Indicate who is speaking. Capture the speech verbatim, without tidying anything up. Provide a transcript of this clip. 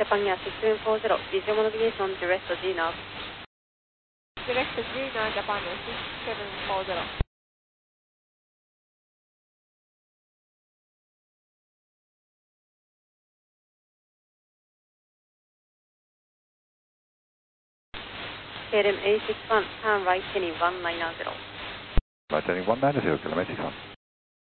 Speaker 1: Japan Air six seven four zero, visual modification, direct G nav.
Speaker 2: Direct G nav, Japan Air six seven four zero.
Speaker 1: K L M A six one, turn right heading one nine zero.
Speaker 3: Right heading one nine zero, K L M A six one.